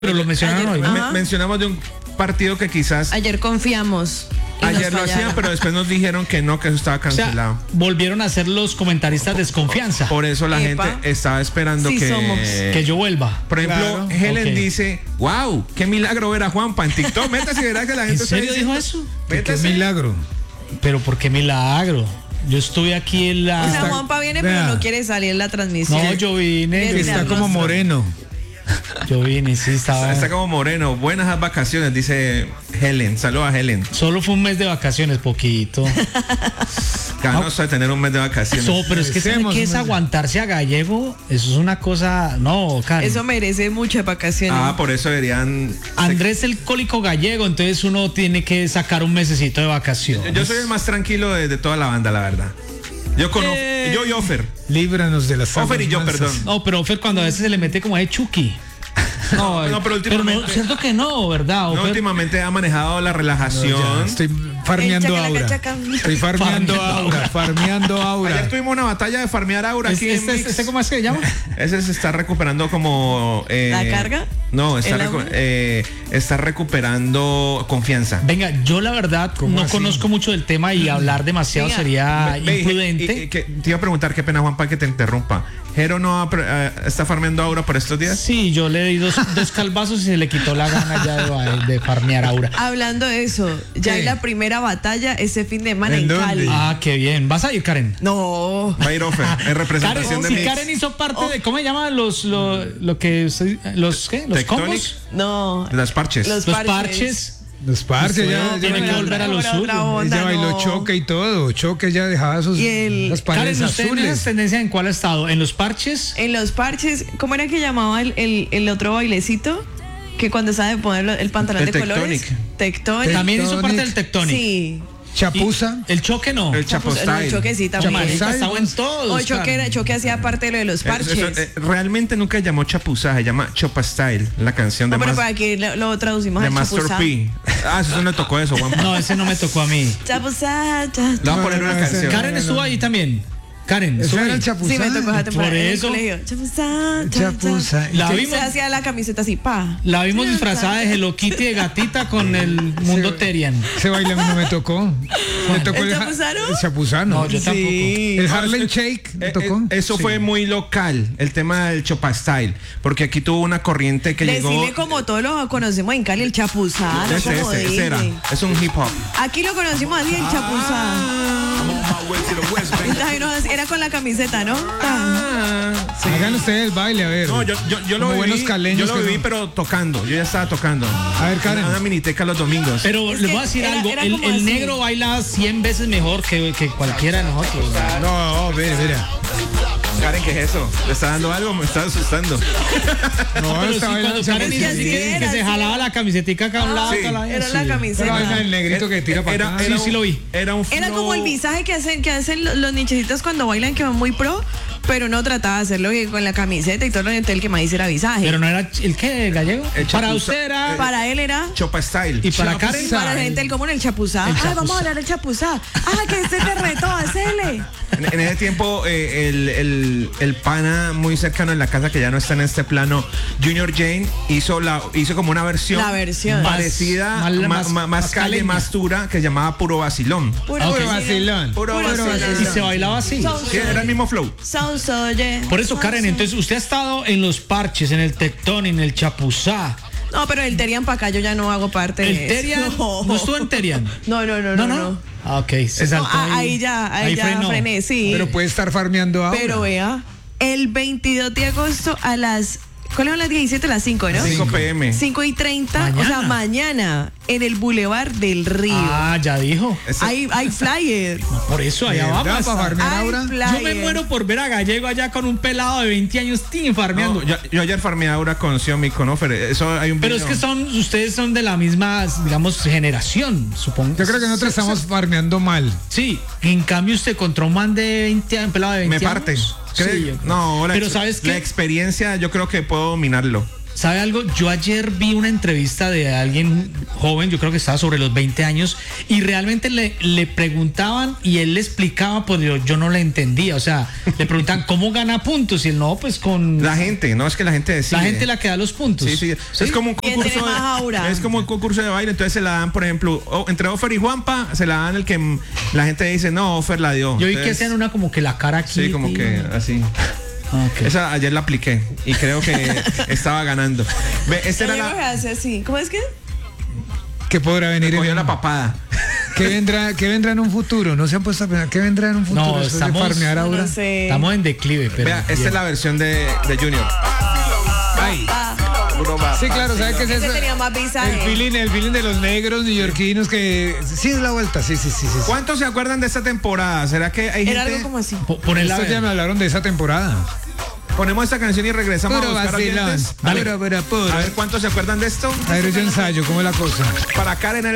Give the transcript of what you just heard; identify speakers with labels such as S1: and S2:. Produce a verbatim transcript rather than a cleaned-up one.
S1: Pero lo mencionaron
S2: Ayer,
S1: hoy.
S2: me- mencionamos de un partido que quizás
S3: Ayer confiamos. y
S2: ayer
S3: nos
S2: lo
S3: fallaron.
S2: hacían, pero después nos dijeron que no, que eso estaba
S1: O sea,
S2: cancelado.
S1: volvieron a ser los comentaristas desconfianza.
S2: Por eso la
S3: Epa.
S2: gente estaba esperando
S3: Sí
S2: que...
S3: somos.
S1: Que yo vuelva.
S2: Por ejemplo,
S4: Claro.
S2: Helen
S1: Ok.
S2: dice, wow, qué milagro ver a Juanpa en TikTok. Métase y verá que la
S1: ¿En
S2: gente está
S1: serio
S2: diciendo-
S1: dijo eso?
S4: Qué
S2: Métase.
S4: milagro.
S1: Pero ¿por qué milagro? Yo estuve aquí en la...
S3: O sea,
S4: Está-
S3: Juanpa viene,
S4: vea.
S3: pero no quiere salir en la transmisión.
S1: No, yo vine,
S3: Bien,
S1: yo,
S4: Está
S3: Mira,
S4: como
S3: rostro.
S4: moreno.
S1: yo vine, sí, estaba...
S2: Está como moreno. Buenas vacaciones, dice Helen. Saludos a Helen.
S1: Solo fue un mes de vacaciones, poquito.
S2: Ganoso de tener un mes de vacaciones.
S1: So, pero es que ¿sabe
S4: Merecemos
S1: qué es
S4: un mes de-
S1: aguantarse a Gallego? Eso es una cosa... No, Karen.
S3: Eso merece muchas vacaciones.
S2: Ah, por eso deberían...
S1: Andrés el cólico gallego, entonces uno tiene que sacar un mesecito de
S2: Yo,
S1: vacaciones.
S2: yo soy el más tranquilo de, de toda la banda, la verdad. Yo conozco...
S1: Eh.
S2: Yo y Offer.
S4: Líbranos de las
S2: Offer y yo,
S4: aguas mansas.
S2: perdón.
S1: No, pero Fer cuando a veces se le mete como a Chucky. No,
S2: No, pero últimamente-
S1: no, cierto que no, ¿verdad?
S2: No,
S1: Ofer?
S2: últimamente ha manejado la
S4: No,
S2: relajación.
S4: ya, estoy farmeando
S3: El chacalaca,
S4: aura.
S3: chaca.
S4: Estoy farmeando
S1: Farmeando
S4: aura. Farmeando
S2: Ayer
S4: aura.
S2: tuvimos una batalla de farmear aura
S1: ¿Es-
S2: aquí en
S1: este,
S2: Mix.
S1: este, ¿Cómo es que se llama?
S2: Ese se está recuperando como... eh,
S3: ¿La carga?
S2: No, está,
S3: ¿El
S2: recu-
S3: agua?
S2: eh, está recuperando confianza.
S1: Venga, yo la verdad
S4: ¿Cómo
S1: no
S4: así?
S1: conozco mucho del tema y hablar demasiado
S3: Venga.
S1: sería
S2: Ve- ve,
S1: imprudente.
S2: y- y- que te iba a preguntar, qué pena Juanpa que te interrumpa. ¿Jero no ha pre- eh, está farmeando aura por estos días?
S1: Sí, yo le di dos, dos calvazos y se le quitó la gana ya de, de farmear aura.
S3: Hablando de eso, ya
S4: ¿Qué?
S3: hay la primera batalla ese fin de semana
S4: ¿En
S3: en,
S4: dónde?
S3: Cali.
S1: Ah, qué bien. ¿Vas a ir, Karen?
S3: No.
S2: Va a ir Offer, en
S1: Karen,
S2: representación de
S1: si
S2: Mix.
S1: Karen hizo parte de, ¿cómo se llama? Los, lo, lo que, se- los, ¿qué? Los
S2: Tectonic.
S1: combos.
S3: No.
S2: Las parches.
S3: Los
S1: Los
S3: parches.
S1: parches.
S4: Los parches ya,
S1: No,
S4: ya
S1: tiene que
S4: bailó-
S1: volver a lo
S3: Otra
S1: suyo.
S3: onda,
S4: ella bailó
S3: no.
S4: choque y todo. Choque ya dejaba sus
S3: Y el-
S4: las
S1: Karen,
S4: paredes
S1: ¿usted en esa
S4: azules.
S1: tendencia en cuál ha estado? ¿En los parches?
S3: En los parches, ¿cómo era que llamaba el, el, el otro bailecito? Que cuando sabe poner lo- el pantalón
S2: El
S3: de colores.
S2: Tectonic.
S3: Tectonic.
S1: También hizo parte del
S4: Tectonic.
S1: Tectonic.
S3: Sí.
S4: Chapuza.
S1: Y el choque no.
S2: El Chapo
S3: Chapo- no, el
S2: Style.
S3: choque sí también.
S1: Marica, estaba en
S3: O
S1: todos.
S3: choque,
S1: Karen.
S3: era- choque hacía parte de lo de los parches.
S2: Eso- eso, eh, realmente nunca se llamó Chapuza, se llama Chopa Style, la canción de,
S3: no, pero
S2: Mas-
S3: para que lo, lo traducimos
S2: de
S3: a
S2: Master
S3: chapuzá.
S2: P. Ah, eso no le tocó eso, Juanpa.
S1: No, ese no me tocó a mí.
S3: Chapuzá, cha-
S2: Le voy a poner
S4: No,
S2: una
S4: no, ese
S2: canción.
S4: no.
S1: Karen estuvo ahí también. Karen,
S4: Eso
S1: estuvo
S4: era
S1: ahí.
S4: el chapuza.
S3: Sí, me tocó esa temporada
S1: Por
S3: en el
S1: eso-
S3: colegio. Chapuzá, cha-
S4: Chapuza.
S3: cha.
S1: La
S3: Se
S1: vimos-
S3: hacía la camiseta así, pa.
S1: La vimos disfrazada de Hello Kitty de gatita con el mundo
S4: Sí.
S1: Terian.
S4: Ese baile a mí no me tocó. Me tocó
S3: ¿El
S4: ja-
S3: chapuzano?
S4: El chapuzano.
S1: No, yo tampoco.
S4: El Harlem Shake me
S2: Eh,
S4: tocó.
S2: eh, Eso
S4: Sí.
S2: fue muy local, el tema del Chopa Style, porque aquí tuvo una corriente que llegó.
S3: Decirle como todos lo conocemos en Cali, el chapuzá, no
S2: Ese,
S3: como
S2: ese, ese era.
S3: dicen.
S2: Es un hip hop.
S3: Aquí lo conocimos así, el chapuzá. Ay, no, era con la camiseta, ¿no? Ah.
S4: Hagan ustedes el baile, a ver.
S2: No, yo, yo, yo lo
S4: Como
S2: viví,
S4: buenos caleños
S2: yo lo
S4: que
S2: viví,
S4: son.
S2: pero tocando. Yo ya estaba tocando.
S4: A ver, Karen.
S2: Una miniteca los domingos.
S1: Pero
S3: Es
S1: les
S3: que
S1: voy a decir
S3: era-
S1: algo.
S3: era
S1: El,
S3: como
S1: el
S3: así.
S1: negro baila cien veces mejor que, que cualquiera de nosotros.
S4: No, no, mira, mira.
S2: Karen, ¿qué es eso? ¿Le está dando algo? Me está asustando.
S4: No,
S1: Pero sí,
S4: está
S1: cuando
S4: bailando
S1: Karen hizo
S4: chapuza.
S1: así
S3: sí
S1: que,
S3: era,
S1: que se
S3: sí
S1: jalaba
S3: era.
S1: la camisetica acá a un lado.
S2: Sí.
S1: acá a la-
S3: Era
S1: sí.
S3: la
S4: Pero
S3: camiseta.
S4: vaina el negrito que tira para
S2: Era,
S4: acá.
S2: era
S1: Sí, sí lo vi.
S2: Era un
S3: Era
S2: flow-
S3: como el visaje que hacen, que hacen lo- los nichecitos cuando bailan, que van muy pro, pero no trataba de hacerlo que con la camiseta y todo lo entonces el que más hizo era visaje.
S1: Pero no era el qué, gallego.
S2: El
S1: Para
S2: chapuza-
S1: usted era.
S3: Para él era.
S2: Chopa Style.
S1: Y para
S4: Chapuza.
S1: Karen.
S3: Para la gente del común, el chapuzá.
S1: El
S3: Ah,
S1: chapuzá.
S3: vamos a hablar del chapuzá. Ah, que este te retó, hacele.
S2: En, en ese tiempo, eh, el, el, el pana muy cercano en la casa, que ya no está en este plano, Junior Jane, hizo la hizo como una versión,
S3: La versión.
S2: parecida,
S1: Más-
S2: más,
S1: más-
S2: más,
S1: más
S2: calle,
S1: caleña.
S2: más dura, que se llamaba Puro Vacilón.
S3: Puro
S1: Ah, ok.
S4: Vacilón.
S2: Puro
S3: Puro
S2: vacilón.
S3: vacilón.
S1: Y se bailaba así.
S3: Son-
S2: Sí, era el mismo flow.
S3: son- soye.
S1: Por eso, Karen, entonces usted ha estado en los parches, en el Tectón, en el Chapuzá.
S3: No, pero el Terian para acá yo ya no hago parte
S1: El
S3: de eso.
S1: Terian. ¿No estuvo en Terian?
S3: No, no, no,
S1: No,
S3: no.
S1: no.
S3: no.
S1: Ah, ok. Se
S3: No,
S1: saltó
S3: ah, ahí ya, ahí, ya
S1: frenó.
S3: frené, sí.
S4: Pero puede estar farmeando ahora.
S3: Pero vea, el veintidós de agosto a las. ¿Cuáles son las diecisiete? Las cinco, ¿no?
S2: cinco p m
S3: cinco y treinta, o
S1: Mañana.
S3: sea, mañana, en el Boulevard del Río.
S1: Ah, ya dijo.
S2: Ese-
S3: Hay, hay flyer.
S1: Por eso allá
S4: ¿Verdad?
S1: vamos.
S4: Para farmear
S3: Hay
S4: ahora.
S3: flyer.
S1: Yo me muero por ver a Gallego allá con un pelado de veinte años, tin, farmeando.
S2: No, yo, yo ayer farmeé ahora con Xiaomi, con Offer. Eso hay un
S1: Pero es
S2: video.
S1: que son, ustedes son de la misma, digamos, generación, supongo.
S4: Yo creo que nosotros estamos farmeando mal.
S1: Sí, en cambio usted contra un man de veinte años, un pelado de veinte
S2: Me parte.
S1: años.
S2: ¿Cree?
S1: Sí, yo creo.
S2: no, la,
S1: Pero
S2: ex-
S1: ¿sabes qué?
S2: la experiencia yo creo que puedo dominarlo.
S1: ¿Sabe algo? Yo ayer vi una entrevista de alguien joven, yo creo que estaba sobre los veinte años, y realmente le, le preguntaban y él le explicaba, pues yo, yo no le entendía. O sea, le preguntaban cómo gana puntos y él no, pues con...
S2: La gente, no es que la gente decide.
S1: La gente la que da los puntos.
S2: Sí, sí.
S1: ¿Sí?
S2: Es como un
S3: ¿Quién
S2: concurso
S3: tiene más aura?
S2: de, es como un concurso de baile, entonces se la dan, por ejemplo, oh, entre Offer y Juanpa, se la dan el que mm, la gente dice, no, Offer la dio.
S1: Yo vi
S2: Entonces,
S1: que hacían una como que la cara aquí.
S2: sí, como que así.
S1: Okay.
S2: Esa ayer la apliqué y creo que estaba ganando. Ve, esta era
S3: Diego se
S2: la
S3: hace así. ¿Cómo es que?
S4: ¿Qué podrá venir?
S2: me cogió
S4: en-
S2: la papada.
S4: ¿Qué vendrá, ¿Qué vendrá en un futuro? ¿No se han puesto a pensar qué vendrá en un futuro
S1: No,
S4: después
S1: estamos-
S4: de farmear
S3: No,
S4: ahora?
S3: no sé.
S1: Estamos en declive, pero...
S2: Vea, esta
S1: bien.
S2: es la versión de, de Junior.
S4: Ay. Sí, claro, ¿sabes qué es
S3: Ese
S4: eso?
S3: tenía más visaje.
S4: El feeling, el feeling de los negros neoyorquinos que sí es la vuelta, sí, sí, sí, sí. sí.
S2: ¿Cuántos se acuerdan de esta temporada? ¿Será que hay
S3: Era
S2: gente?
S3: algo como así.
S1: Po- Ponela a
S4: Estos ya
S1: ver.
S4: me hablaron de esa temporada.
S2: Ponemos esta canción y regresamos
S4: Puro
S2: a buscar
S4: vacilón.
S2: oyentes. A ver,
S4: Puro, puro, puro.
S2: a ver cuántos se acuerdan de esto.
S4: A ver, yo ensayo, ¿cómo es la cosa?
S2: Para Karen